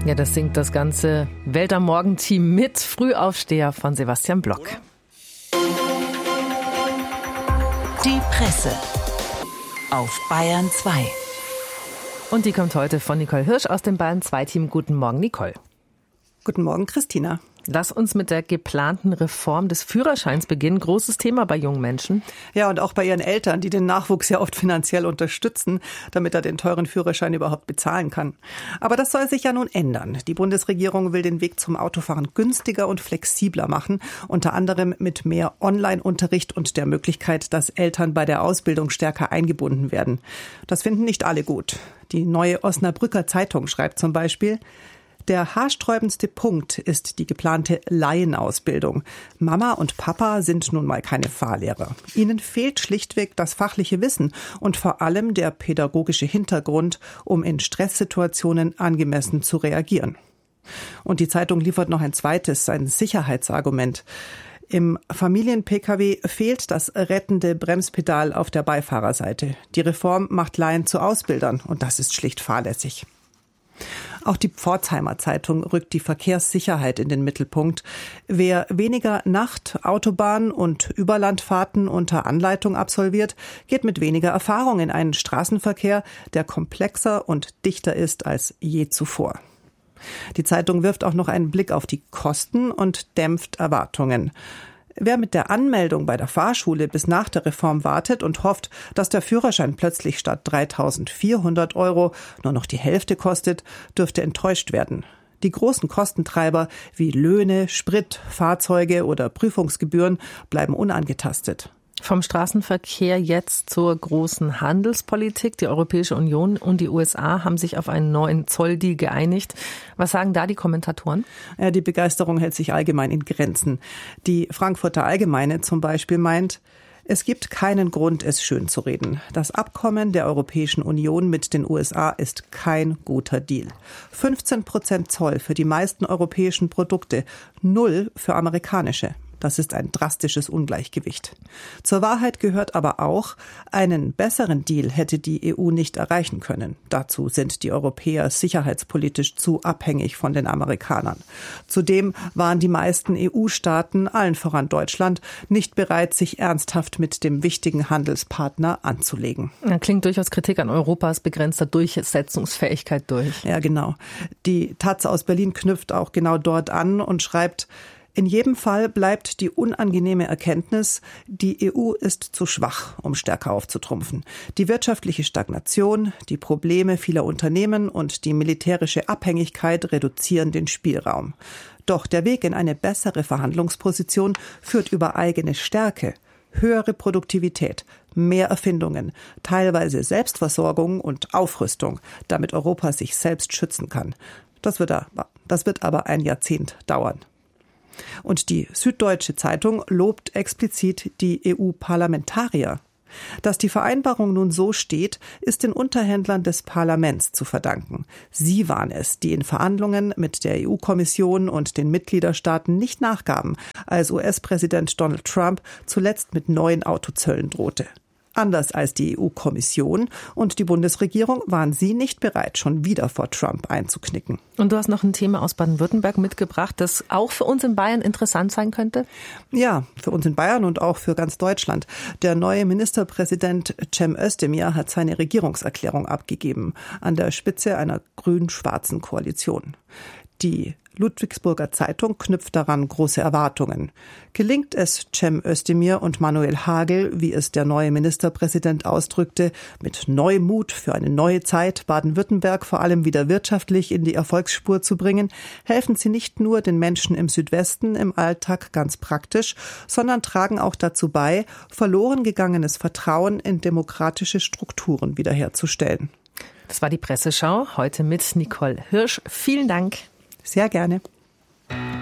Ja, das singt das ganze Welt am Morgen-Team mit. Frühaufsteher von Sebastian Block. Die Presse auf Bayern 2. Und die kommt heute von Nicole Hirsch aus dem Bayern 2-Team. Guten Morgen, Nicole. Guten Morgen, Christina. Lass uns mit der geplanten Reform des Führerscheins beginnen. Großes Thema bei jungen Menschen. Ja, und auch bei ihren Eltern, die den Nachwuchs ja oft finanziell unterstützen, damit er den teuren Führerschein überhaupt bezahlen kann. Aber das soll sich ja nun ändern. Die Bundesregierung will den Weg zum Autofahren günstiger und flexibler machen, unter anderem mit mehr Online-Unterricht und der Möglichkeit, dass Eltern bei der Ausbildung stärker eingebunden werden. Das finden nicht alle gut. Die Neue Osnabrücker Zeitung schreibt zum Beispiel: Der haarsträubendste Punkt ist die geplante Laienausbildung. Mama und Papa sind nun mal keine Fahrlehrer. Ihnen fehlt schlichtweg das fachliche Wissen und vor allem der pädagogische Hintergrund, um in Stresssituationen angemessen zu reagieren. Und die Zeitung liefert noch ein zweites, ein Sicherheitsargument. Im Familien-Pkw fehlt das rettende Bremspedal auf der Beifahrerseite. Die Reform macht Laien zu Ausbildern und das ist schlicht fahrlässig. Auch die Pforzheimer Zeitung rückt die Verkehrssicherheit in den Mittelpunkt. Wer weniger Nacht-, Autobahn- und Überlandfahrten unter Anleitung absolviert, geht mit weniger Erfahrung in einen Straßenverkehr, der komplexer und dichter ist als je zuvor. Die Zeitung wirft auch noch einen Blick auf die Kosten und dämpft Erwartungen. Wer mit der Anmeldung bei der Fahrschule bis nach der Reform wartet und hofft, dass der Führerschein plötzlich statt 3.400 € nur noch die Hälfte kostet, dürfte enttäuscht werden. Die großen Kostentreiber wie Löhne, Sprit, Fahrzeuge oder Prüfungsgebühren bleiben unangetastet. Vom Straßenverkehr jetzt zur großen Handelspolitik. Die Europäische Union und die USA haben sich auf einen neuen Zolldeal geeinigt. Was sagen da die Kommentatoren? Ja, die Begeisterung hält sich allgemein in Grenzen. Die Frankfurter Allgemeine zum Beispiel meint: Es gibt keinen Grund, es schön zu reden. Das Abkommen der Europäischen Union mit den USA ist kein guter Deal. 15% Zoll für die meisten europäischen Produkte, 0 für amerikanische. Das ist ein drastisches Ungleichgewicht. Zur Wahrheit gehört aber auch, einen besseren Deal hätte die EU nicht erreichen können. Dazu sind die Europäer sicherheitspolitisch zu abhängig von den Amerikanern. Zudem waren die meisten EU-Staaten, allen voran Deutschland, nicht bereit, sich ernsthaft mit dem wichtigen Handelspartner anzulegen. Da klingt durchaus Kritik an Europas begrenzter Durchsetzungsfähigkeit durch. Ja, genau. Die Taz aus Berlin knüpft auch genau dort an und schreibt: In jedem Fall bleibt die unangenehme Erkenntnis, die EU ist zu schwach, um stärker aufzutrumpfen. Die wirtschaftliche Stagnation, die Probleme vieler Unternehmen und die militärische Abhängigkeit reduzieren den Spielraum. Doch der Weg in eine bessere Verhandlungsposition führt über eigene Stärke, höhere Produktivität, mehr Erfindungen, teilweise Selbstversorgung und Aufrüstung, damit Europa sich selbst schützen kann. Das wird aber ein Jahrzehnt dauern. Und die Süddeutsche Zeitung lobt explizit die EU-Parlamentarier. Dass die Vereinbarung nun so steht, ist den Unterhändlern des Parlaments zu verdanken. Sie waren es, die in Verhandlungen mit der EU-Kommission und den Mitgliederstaaten nicht nachgaben, als US-Präsident Donald Trump zuletzt mit neuen Autozöllen drohte. Anders als die EU-Kommission und die Bundesregierung waren sie nicht bereit, schon wieder vor Trump einzuknicken. Und du hast noch ein Thema aus Baden-Württemberg mitgebracht, das auch für uns in Bayern interessant sein könnte? Ja, für uns in Bayern und auch für ganz Deutschland. Der neue Ministerpräsident Cem Özdemir hat seine Regierungserklärung abgegeben, an der Spitze einer grün-schwarzen Koalition. Die Ludwigsburger Zeitung knüpft daran große Erwartungen. Gelingt es Cem Özdemir und Manuel Hagel, wie es der neue Ministerpräsident ausdrückte, mit Neumut für eine neue Zeit Baden-Württemberg vor allem wieder wirtschaftlich in die Erfolgsspur zu bringen, helfen sie nicht nur den Menschen im Südwesten im Alltag ganz praktisch, sondern tragen auch dazu bei, verloren gegangenes Vertrauen in demokratische Strukturen wiederherzustellen. Das war die Presseschau, heute mit Nicole Hirsch. Vielen Dank. Sehr gerne.